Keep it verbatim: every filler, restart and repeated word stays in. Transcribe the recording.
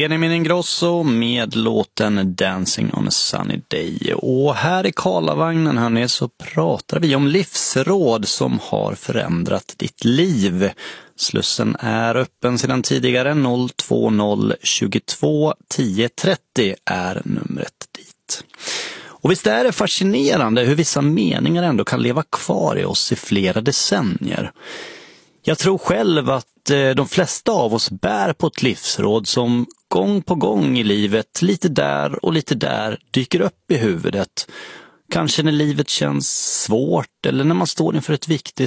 Benjamin Ingrosso med låten Dancing on a Sunny Day. Och här i Karlavagnen hörni, så pratar vi om livsråd som har förändrat ditt liv. Slussen är öppen sedan tidigare. noll två noll tjugotvå tio trettio är numret dit. Och visst är det fascinerande hur vissa meningar ändå kan leva kvar i oss i flera decennier. Jag tror själv att de flesta av oss bär på ett livsråd som gång på gång i livet, lite där och lite där, dyker upp i huvudet. Kanske när livet känns svårt eller när man står inför ett viktigt